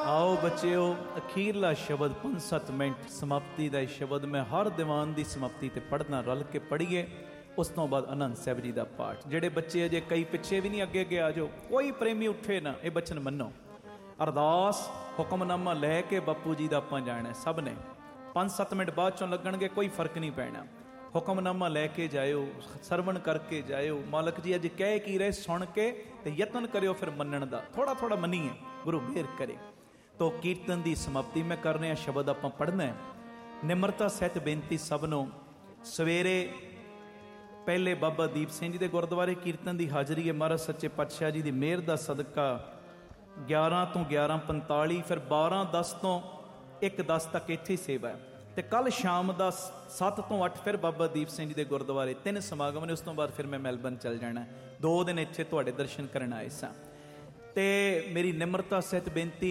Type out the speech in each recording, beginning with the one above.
आओ बच्चों, अखीरला शब्द 5-7 मिनट समाप्ति का शब्द मैं हर दीवान की समाप्ति ते पढ़ना, रल के पढ़िए। उस तो बाद आनंद साहब जी का पाठ। जेडे बच्चे अजे कई पिछे भी नहीं, अगे अगे आ जाओ, कोई प्रेमी उठे ना, ये बचन मनो। अरदास हुक्मनामा लैके बापू जी का आपां जाना सब ने। 5-7 मिनट बाद चों लगणगे, कोई फर्क नहीं पैना। हुक्मनामा लैके जाओ, सरवण करके जाओ। मालक जी अज कह की रहे सुन के ते यतन करो फिर मनण दा। थोड़ा थोड़ा मनीए, गुरु मेहर करे। तो कीर्तन की समाप्ति मैं कर रहा, शब्द आपां पढ़ना है। निमरता सहित बेनती सबनों, सवेरे पहले बाबा दीप सिंह जी के गुरुद्वारे कीर्तन की हाज़री है। महाराज सच्चे पातशाह जी की मेहर का सदका 11 तो 11:45, फिर 12:10 तो 1:10 तक इत्थे सेवा है। तो कल शाम का 7 तो 8 फिर बाबा दीप सिंह जी के गुरुद्वारे 3 समागम ने। उस तो बाद फिर मैं मैलबर्न चल जाना, 2 दिन इत्थे तुहाडे दर्शन करन आए सां। ते मेरी निमरता सहित बेनती,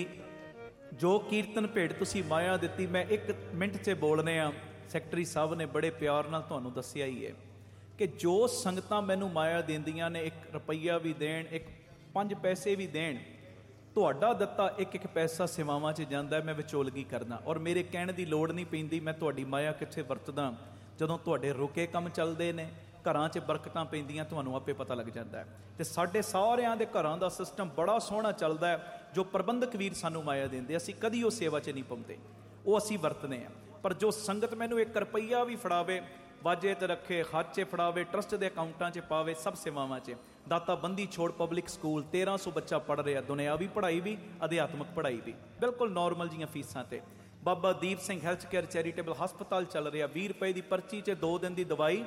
जो कीर्तन भेट तुसी माया दिती, मैं 1 मिनट से बोलने आ। सैकटरी साहब ने बड़े प्यार नाल तुहानूं दस्सिया ही है कि जो संगतां मैनूं माया देंदियां ने, 1 रुपया भी देण, 5 पैसे भी देण, तुहाडा दिता 1-1 पैसा सेवावां 'च जांदा है। मैं विचोलगी करना और मेरे कहण दी लोड़ नहीं पैंदी। मैं तुहाडी माया कित्थे वरतदा, जदों तुहाडे रुके काम चलदे ने, घरां 'च बरकतां पैंदियां, तुहानूं आपे पता लग जाता है। तो साडे सारियां दे घरां दा सिस्टम बड़ा सोहना चलदा है। जो प्रबंधक वीर सानूं माया देंदे, असीं कदी वो सेवा 'च नहीं पाउंदे, वो असीं वरतने आ। पर जो संगत मैनूं 1 रुपया भी फड़ावे, वाजे ते रखे, हथ 'च फड़ावे, ट्रस्ट के अकाउंटां 'च पावे, सब सेवावां 'च। दाता बंदी छोड़ पब्लिक स्कूल 1300 बच्चा पढ़ रहा, दुनियावी पढ़ाई भी, अध्यात्मक पढ़ाई भी, बिल्कुल नॉर्मल जिहियां फीसां ते। Baba Deep Singh health care charitable हस्पताल चल रहा, 20 रुपए की पर्ची 'च 2 दिन की दवाई,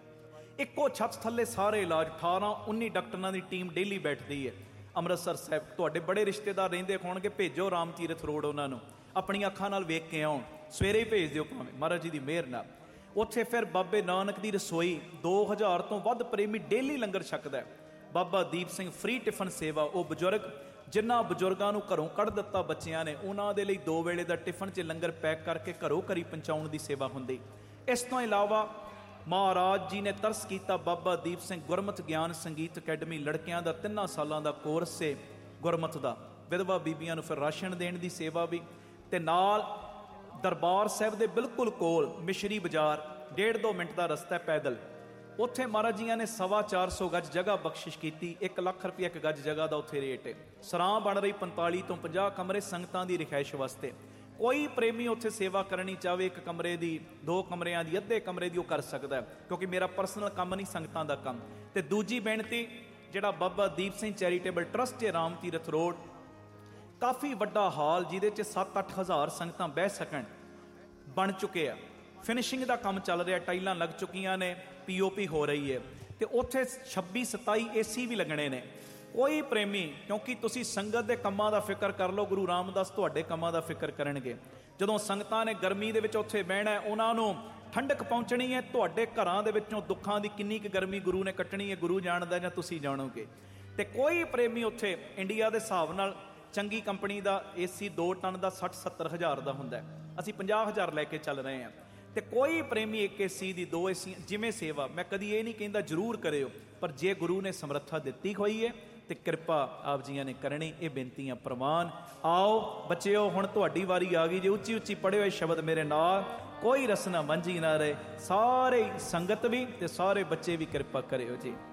इक्को छत थले सारे इलाज। 18-19 डॉक्टरों की टीम डेली बैठती है। अमृतसर साहब तुहाडे बड़े रिश्तेदार रहिंदे होणगे, भेजो राम तीरथ रोड उन्होंने, अपनी अखां नाल वेख के आउण, सवेरे ही भेज दिओ भावें, महाराज जी की मेहर नाल। उत्थे फिर बाबे नानक की रसोई, 2000 तो वध प्रेमी डेली लंगर छकदा है। बाबा दीप सिंह फ्री टिफन सेवा, वो बजुर्ग जिन्हां बजुर्गों को घरों कढ़ दिता बच्चियां ने, उन्हां दे लई 2 वेले का टिफन 'च लंगर पैक करके घरों घरी पहुँचाउण की सेवा हुंदी। इस तो इलावा महाराज जी ने तरस किया, बाबा दीप सिंह गुरमत ज्ञान संगीत अकैडमी, लड़कियां का 3 सालों का कोर्स है गुरमत का, विधवा बीबियां नूं फिर राशन देने की सेवा भी। ते नाल दरबार साहब के बिल्कुल कोल मिशरी बाजार 1.5-2 मिनट का रस्ता है पैदल। उत्थे महाराज जी ने 425 गज जगह बख्शिश की, 1 लाख रुपया 1 गज जगह का उत्थे रेट है। सरां बन रही 45 तो 50 कमरे संगतां की रिहाइश वास्ते। कोई प्रेमी उत्थे सेवा करनी चाहे, 1 कमरे की, 2 कमरियां की, अद्धे कमरे की, वो कर सकता है, क्योंकि मेरा पर्सनल काम नहीं, संगतां दा काम। ते दूजी बेनती, जिहड़ा बाबा दीप सिंह चैरिटेबल ट्रस्ट है राम तीरथ रोड, काफ़ी वड्डा हाल जिहदे च 7-8 हज़ार संगतां बह सकण, बन चुके हैं। फिनिशिंग का काम चल रहा, टाइलां लग चुकियां ने, POP हो रही है। तो उत्थे 26-27 AC भी लगने ने। कोई प्रेमी, क्योंकि तुसी संगत के कामां दा फिक्र कर लो, गुरु रामदास तुहाडे कामां दा फिक्र करनगे। जदों संगतां ने गर्मी दे विच उत्थे बहना है, उन्हां नूं ठंडक पहुंचनी है, तुहाडे घरां दे विचों दुखां दी किन्नी क गर्मी गुरु ने कट्टनी है, गुरु जाणदा जां तुसी जाणोगे। ते कोई प्रेमी उत्थे इंडिया दे हिसाब नाल चंगी कंपनी का AC 2 टन का 60-70 हज़ार का हुंदा है, असीं 50 हज़ार लैके चल रहे हैं। तो कोई प्रेमी 1 AC की 2 AC जिमें सेवा, मैं कदी ये नहीं कहता जरूर करियो, पर जे गुरु ने समर्था दिती हुई है तो कृपा आप जियां ने करनी। ये बेनतियां प्रवान। आओ बच्चों, हुण तुहाडी वारी आ गई जे, उच्ची उच्ची पढ़े हुए शब्द मेरे नाल, कोई रसना मंझी ना रहे, सारे संगत भी ते सारे बच्चे भी कृपा करियो जी।